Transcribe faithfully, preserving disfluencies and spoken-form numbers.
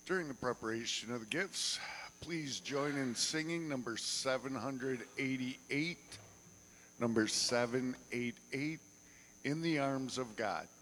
During the preparation of the gifts, please join in singing number seven hundred eighty-eight, number seven eighty-eight, In the Arms of God.